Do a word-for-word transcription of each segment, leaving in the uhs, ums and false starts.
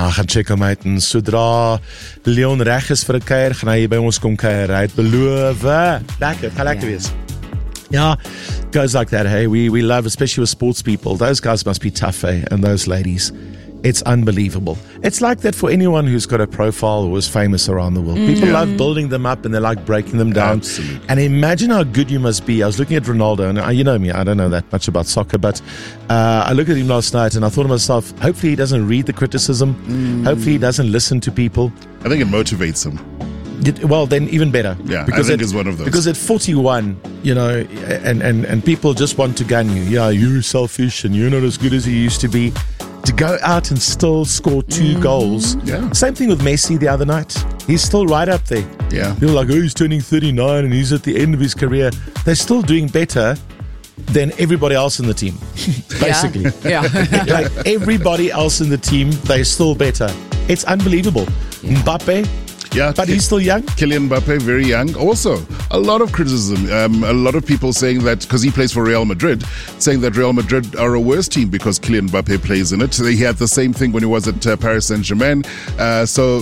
Ja, gaan check hom uit en sodra Leon reg is vir 'n kuier, gaan hy by ons kom kuier. Hy het beloof. Lekker, gaan lekker wees. Yeah, goes like that, hey. We we love, especially with sports people. Those guys must be tough, eh? And those ladies. It's unbelievable. It's like that for anyone who's got a profile or is famous around the world. Mm. People love building them up and they like breaking them down. Absolutely. And imagine how good you must be. I was looking at Ronaldo, and uh, you know me, I don't know that much about soccer, but uh, I looked at him last night and I thought to myself, hopefully he doesn't read the criticism. Mm. Hopefully he doesn't listen to people. I think it motivates him. Well, then even better. Yeah, because I think at, it's one of those. Because at forty-one, you know, and, and, and people just want to gun you. Yeah, you're selfish and you're not as good as you used to be. To go out and still score two mm. goals. Yeah. Same thing with Messi the other night. He's still right up there. Yeah. You're like, oh, he's turning thirty-nine and he's at the end of his career. They're still doing better than everybody else in the team, basically. Yeah. yeah. Like everybody else in the team, they're still better. It's unbelievable. Yeah. Mbappe. Yeah, but he's still young. Kylian Mbappe, very young. Also, a lot of criticism. Um, a lot of people saying that, because he plays for Real Madrid, saying that Real Madrid are a worse team because Kylian Mbappe plays in it. He had the same thing when he was at uh, Paris Saint-Germain. Uh, so,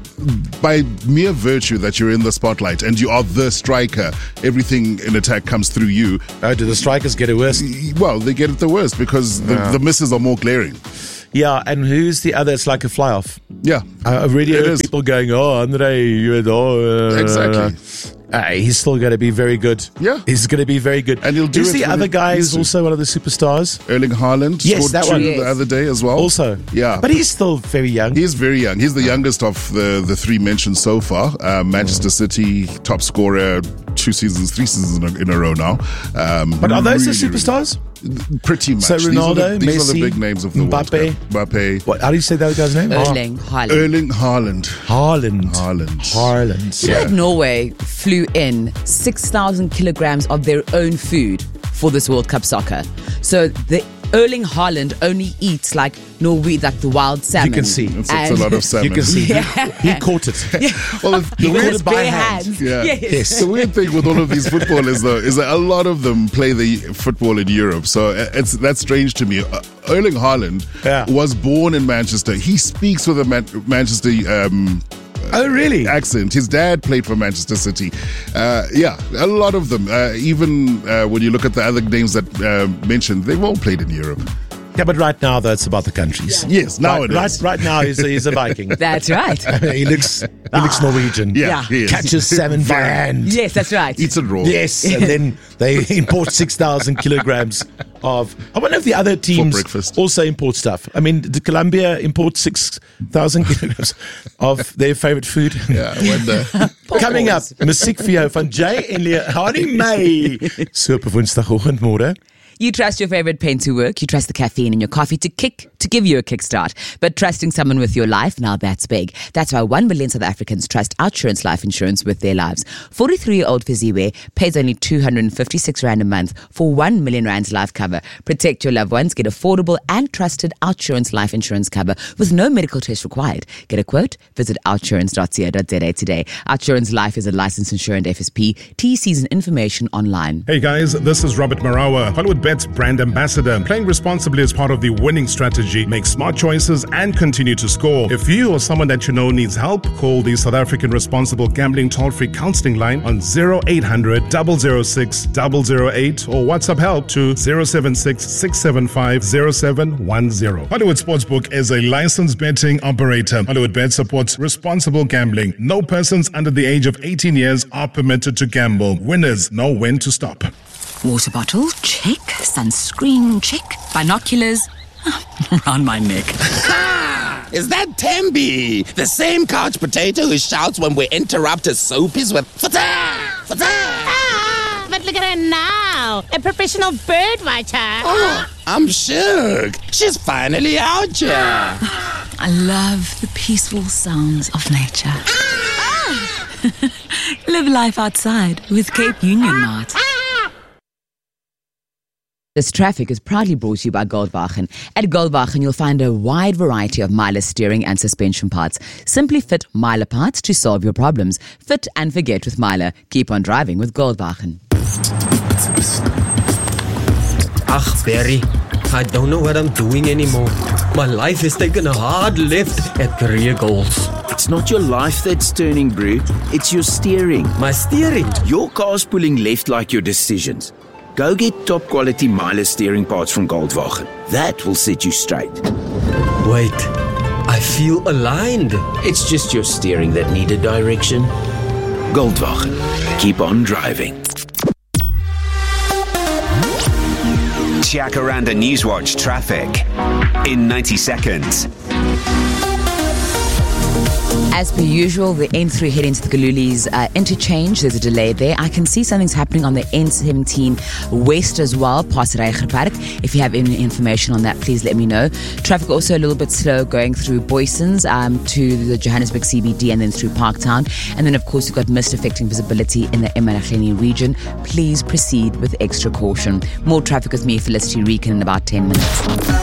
by mere virtue that you're in the spotlight and you are the striker, everything in attack comes through you. Oh, do the strikers get it worse? Well, they get it the worst because the, yeah. the misses are more glaring. Yeah, and who's the other? It's like a fly-off. Yeah. Uh, I've already heard is. people going, oh, Andre, you know, uh, exactly. Uh, he's still going to be very good. Yeah. He's going to be very good. And he'll do Who's it the other guy who's also one of the superstars? Erling Haaland. Yes, scored that two one. the Yes. other day as well. Also. Yeah. But he's still very young. He's very young. He's the youngest of the, the three mentioned so far. Uh, Manchester City, top scorer, two seasons, three seasons in a, in a row now. Um, but are those really, the superstars? Really, pretty much. So Ronaldo, these are the, these Messi, are the big names of the Mbappe. World Cup. Mbappe. What, how do you say that guy's name? Erling Haaland. Erling Haaland. Haaland. Haaland. Haaland. So like Norway flew in six thousand kilograms of their own food for this World Cup soccer. So the Erling Haaland only eats like Norway, like the wild salmon. You can see. It's, it's a lot of salmon. You can see. Yeah. He, he caught it. Yeah. Well, the, He the with weird his by bare hand. hands. Yeah. Yes. Yes. The weird thing with all of these footballers, though, is that a lot of them play the football in Europe. So it's that's strange to me. Uh, Erling Haaland Yeah. was born in Manchester. He speaks with a Man- Manchester um, Oh, really? accent. His dad played for Manchester City. Uh, yeah, a lot of them. Uh, even uh, when you look at the other names that uh, mentioned, they've all played in Europe. Yeah, but right now, though, it's about the countries. Yes, now right, it right, is. right now, he's a, he's a Viking. That's right. he looks he looks Norwegian. Yeah, Yeah. he is. Catches salmon by hand. Yes, that's right. Eats it raw. Yes, and then they import six thousand kilograms of... I wonder if the other teams breakfast. also import stuff. I mean, did Colombia import six thousand kilograms of their favorite food? Yeah, I wonder. Coming up, musiek vir jou van Jay en Leonie May. So op Woensdagoggend môre. You trust your favorite pen to work. You trust the caffeine in your coffee to kick, to give you a kickstart. But trusting someone with your life, now that's big. That's why one million South Africans trust Outsurance Life Insurance with their lives. forty-three-year-old Fiziwe pays only two hundred fifty-six rand a month for one million rands life cover. Protect your loved ones. Get affordable and trusted Outsurance Life Insurance cover with no medical test required. Get a quote? Visit outsurance dot co dot za today. Outsurance Life is a licensed insurance F S P. T Cs and information online. Hey guys, this is Robert Marawa, Hollywood Bet's brand ambassador. Playing responsibly is part of the winning strategy. Make smart choices and continue to score. If you or someone that you know needs help, call the South African Responsible Gambling toll-free counseling line on zero eight hundred, double oh six, double oh eight or WhatsApp help to zero seven six, six seven five, zero seven one zero. Hollywood Sportsbook is a licensed betting operator. Hollywood Bet supports responsible gambling. No persons under the age of eighteen years are permitted to gamble. Winners know when to stop. Water bottle, check. Sunscreen, check. Binoculars, around my neck. Is that Tembi? The same couch potato who shouts when we interrupt his soapies with fata, fata. Ah, but look at her now, a professional bird watcher. Oh, I'm shook. She's finally out here. I love the peaceful sounds of nature. Ah. Live life outside with Cape Union Mart. This traffic is proudly brought to you by Goldwagen. At Goldwagen, you'll find a wide variety of Myla steering and suspension parts. Simply fit Myla parts to solve your problems. Fit and forget with Myla. Keep on driving with Goldwagen. Ag, Berry, I don't know what I'm doing anymore. My life has taken a hard left at career goals. It's not your life that's turning, bro. It's your steering. My steering? Your car's pulling left like your decisions. Go get top quality Miele steering parts from Goldwagen. That will set you straight. Wait, I feel aligned. It's just your steering that needed direction. Goldwagen. Keep on driving. Jacaranda Newswatch traffic in ninety seconds. As per usual, the N three heading to the Galulis uh, interchange, there's a delay there. I can see something's happening on the N seventeen west as well, past Reiger Park. If you have any information on that, please let me know. Traffic also a little bit slow going through Boysons um, to the Johannesburg C B D and then through Parktown. And then, of course, you've got mist affecting visibility in the Emarageni region. Please proceed with extra caution. More traffic with me, Felicity Reekin, in about ten minutes.